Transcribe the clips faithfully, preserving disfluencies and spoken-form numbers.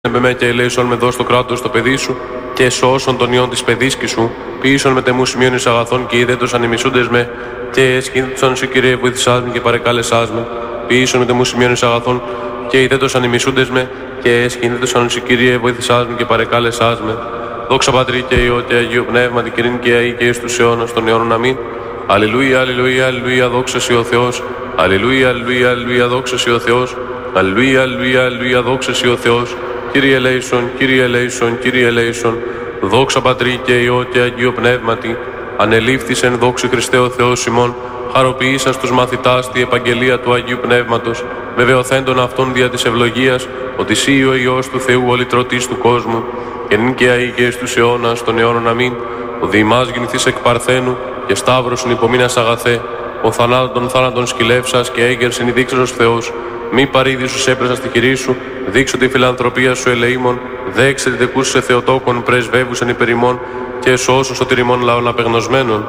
Εμπεμέ και ελέησον με δώσ' το κράτος το παιδί σου και σώσον τον ιόν της παιδίσκης σου. Ποιήσον με τεμού σημείων εις αγαθών και είδετος ανεμισούντες με και εσκήνδετον σου Κύριε βοήθησάς με και παρεκάλεσάς με. Ποιήσον με τεμού σημείων εις αγαθών και είδετος ανεμισούντες με και εσκήνδετος σου Κύριε βοήθησάς με και παρεκάλεσάς με. Δόξα Πατρί και Υιό και Αγίου Πνεύματι και νυν και αεί και εις τους αιώνας των αιώνων. Αμήν. Αλληλούια, αλληλούια, αλληλούια, δόξα σοι ο Θεός. Αλληλούια, αλληλούια, αλληλούια, δόξα σοι ο Θεός. Αλληλούια, αλληλούια, αλληλούια, δόξα σοι ο Θεός. Κύριε ελέησον, Κύριε ελέησον, Κύριε ελέησον. Δόξα Πατρί και Υιό και Αγίου Πνεύματι. Ανελήφθης εν δόξη Χριστέ ο Θεός ημών. Χαροποιήσας τους μαθητάς τη επαγγελία του Αγίου Πνεύματος. Βεβαιωθέντων αυτών δια της ευλογίας ότι εσύ ο Υιός του Θεού ο λυτρωτής του κόσμου. Και νυν και αεί και εις τους αιώνας των αιώνων. Αμήν. Ο διημάς γεννηθείς εκ Παρθένου και σταύρωσον υπομείνας αγαθέ. Ο θανάτων θάνατον σκυλεύσας και έγκερσιν η δείξεως Θεός. Μη παρήδης σου έπλασα στη χειρή σου, δείξω τη φιλανθρωπία σου ελεήμων, δέξε την τεκούς σε Θεοτόκον πρεσβεύουσαν υπερημών και σώσου σωτηριμών λαών απεγνωσμένων.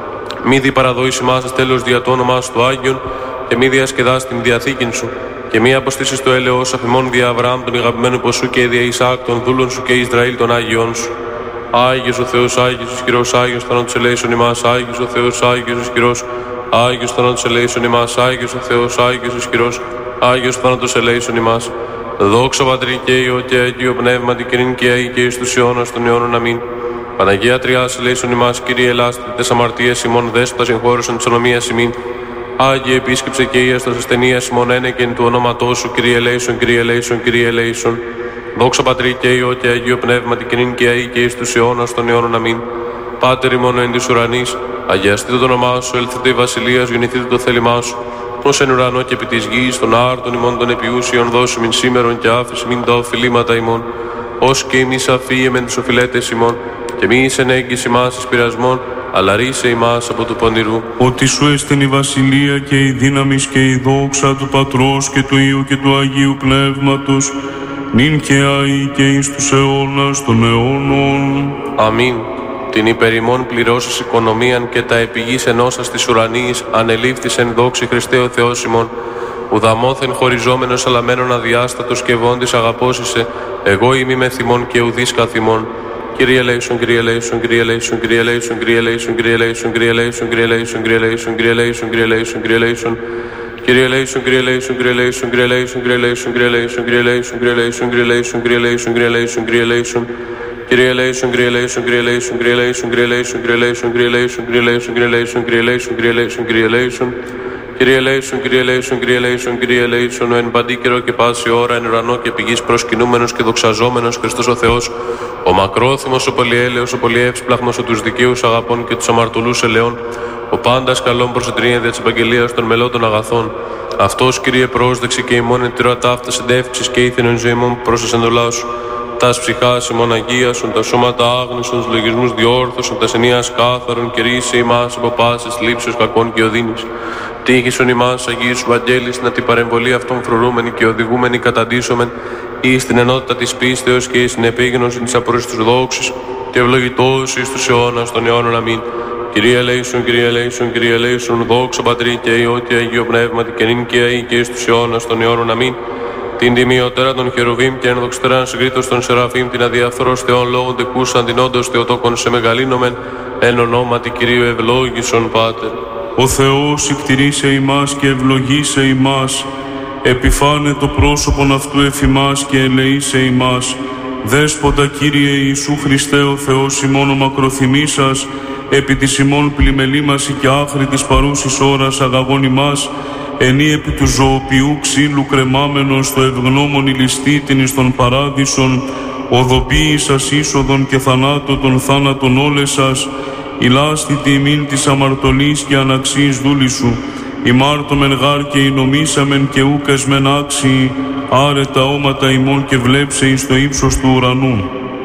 Μη δι παραδόης ημάς τέλος δια του όνομά σου του Άγιον και μη διασκεδάς την διαθήκην σου και μη αποστήσεις το έλεος αφημών δια Αβραάμ τον αγαπημένου ποσού και δια Ισαάκ των δούλων σου και Ισραήλ των Άγιων σου. Άγιος ο Θεός, Άγιος ισχυρός, Άγιος θανάτους ελέησον ημάς, Άγιος ο Θεός, Άγιος ισχυρός, Άγιος θανάτους ελέησον ημάς, Άγιος ο Θεός, Άγιος ισχυρός, Άγιος θάνατος ελέησον ημάς. Δόξα Πατρί και Υιό και Αγίο Πνεύματι και νυν και αεί και εις τους αιώνας των αιώνων. Αμήν. Παναγία Τριάς ελέησον ημάς, Κύριε ελάστε τες αμαρτίες ημών δέσποτα συγχώρησον της ονομίας ημίν. Άγιε επίσκεψε και ίαστος ασθενείας ημών ένεκεν του ονόματός σου, Κύριε ελέησον, Κύριε ελέησον, Κύριε ελέησον. Δόξα Πατρί και Υιό και Αγίο Πνεύματι και νυν και αεί και εις τους αιώνας των αιώνων. Αμήν. Πάτερ ημών εν της ουρανής, αγιαστείτε το όνομά σου, έλθετε η βασιλεία σου, γεννηθείτε το θέλημά σου. Ως εν ουρανό και επί της γης, των άρτων ημών των επιούσιων δώσιμην σήμερον και άφηση μην τα οφειλήματα ημών. Ως και εμείς αφίεμεν τους οφειλέτες ημών, και μη εις ενέγγις ημάς εις πειρασμών, αλλά ρίσε ημάς από του πονηρού. Ότι σου έστεν η βασιλεία και η δύναμις και η δόξα του Πατρός και του Υιού και του Αγίου Πνεύματος, νυν και αεί και εις τους αιώνας των αιώνων. Αμήν. Την υπερημών πληρώσεις οικονομίαν και τα επιγείς ενώσας της ουρανής ανελήφθης εν δόξη Χριστέ ο Θεός ημών. Ουδαμόθεν χωριζόμενος αλαμένων αδιάστατος και βόντις αγαπώσισε, εγώ είμαι με θυμών και ουδείς καθημών. Κύριε ελέησον, Κύριε ελέησον, Κύριε ελέησον, Κύριε ελέησον, Κύριε ελέησον, Κύριε ελέησον, Κύριε ελέησον, Κύριε ελέησον, Κύριε ελέησον, Κύριε ελέησον, Κύριε ελέησον, Κύριε ελέησον. Κύριε ελέησον, Κύριε ελέησον, Κύριε ελέησον, Κύριε ελέησον, Κύριε ελέησον, Κύριε ελέησον, Κύριε ελέησον, Κύριε ελέησον, Κύριε ελέησον, Κύριε ελέησον, Κύριε ελέησον, Κύριε ελέησον. Kyrie eleison, Kyrie eleison, Kyrie eleison, Kyrie eleison, Kyrie eleison, Kyrie eleison, Kyrie eleison, Kyrie eleison, Kyrie eleison, Kyrie eleison, Kyrie eleison, Kyrie eleison, Kyrie eleison, Kyrie eleison, Kyrie eleison, Kyrie eleison, ο εν παντή καιρό και πάση ώρα, εν ουρανό και πηγής προσκυνούμενος και δοξαζόμενος Χριστός ο Θεός, ο μακρόθυμος, ο πολυέλεος, ο πολυεύσπλαχνος, ο τους δικαίους αγαπών και τους αμαρτωλούς ελαιών, ο πάντας καλών προσετρίνια δια της επαγγελίας των μελών των αγαθών. Αυτός, Κύριε, πρόσδεξη και ημών εν τυρά ταύτα συντεύξεις και ήθινον ζωήμων προς τα εντολά σου. Τας ψυχάς ημών αγίασον, τα σώματα άγνησον, τους λογισμούς διόρθωσον, τα ενίας κάθαρον και ρίσε ημάς από πάσης λήψεως κακών και οδύνης. Τύχησον ημάς Αγίου σου Βαγγέλης, να την παρεμβολή αυτών φρουρούμενη και οδηγούμενη καταντήσομεν, ή στην ενότητα της πίστεως και στην επίγνωση της απορρίστους δόξης, και ευλογητός εις τους αιώνας των αιώνων. Αμήν. Κυρία ελέησον, Κυρία ελέησον, Κυρία ελέησον, δόξα Πατρί και Υιό και Αγίο Πνεύματι και νυν και αεί και εις τους αιώνας των αιώνων. Αμήν. Την τιμιωτέρα των χερουβίμ και ενδοξτεράν συγκρίτως των σεραφείμ, την αδιαφθορός Θεών λόγων τεκούσαν την όντως Θεοτόκον σε μεγαλύνομεν, εν ονόματι Κυρίου ευλόγησον Πάτερ. Ο Θεός εκτηρήσε ημάς και ευλογήσε ημάς, επιφάνε το πρόσωπον αυτού εφ' ημάς και ελεήσε ημάς. Δέσποτα Κύριε Ιησού Χριστέ ο Θεός ημών ο μακροθυμήσας, επί της ημών πλημελήμαση και άχρη της παρούσης ώρας αγαγών ημάς, ενή επί του ζωοποιού ξύλου κρεμάμενος στο ευγνώμων ηλιστήτην εις των παράδεισων, οδοποίησας είσοδον και θανάτω των θάνατων όλες σας, ηλάστητη ημίν της αμαρτωλής και αναξής δούλη σου, ημάρτωμεν γάρ και εινομήσαμεν και ούκες μεν άξιοι, άρετα όματα ημών και βλέψε εις το ύψος του ουρανού.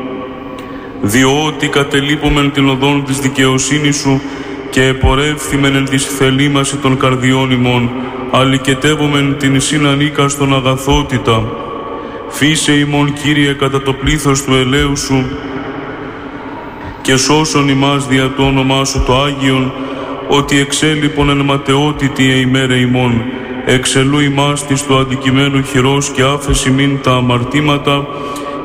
Διότι κατελείπομεν την οδόν της δικαιοσύνης σου και επορεύθημεν εν της θελήμαση των καρδιών ημών, αλικετεύομεν την συνανίκαστον αγαθότητα. Φύσε ημών, Κύριε, κατά το πλήθος του ελέου σου και σώσον ημάς δια το όνομά σου το Άγιον, ότι εξέλιπον εν ματαιότητη εημέρε ημών, εξελού ημάς της το αντικειμένου χειρός και άφεση μην τα αμαρτήματα,